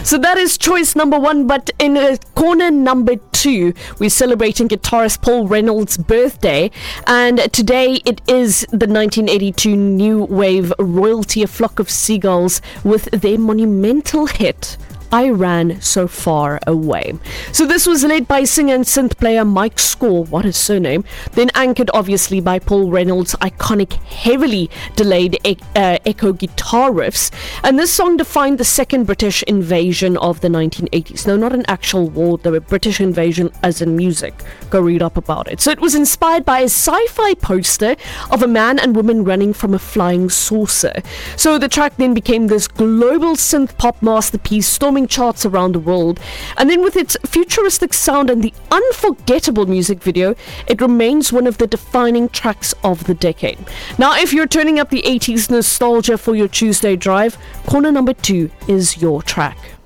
So that is choice number one, but in corner number two, we're celebrating guitarist Paul Reynolds' birthday, and today it is the 1982 new wave royalty, A Flock of Seagulls, with their monumental hit, I Ran So Far Away. So this was led by singer and synth player Mike Score, what his surname, then anchored obviously by Paul Reynolds' iconic, heavily delayed echo guitar riffs, and this song defined the second British invasion of the 1980s. No, not an actual war, the British invasion as in music. Go read up about it. So it was inspired by a sci-fi poster of a man and woman running from a flying saucer. So the track then became this global synth pop masterpiece, storming charts around the world, and then with its futuristic sound and the unforgettable music video, it remains one of the defining tracks of the decade. Now, if you're turning up the 80s nostalgia for your Tuesday drive, corner number two is your track.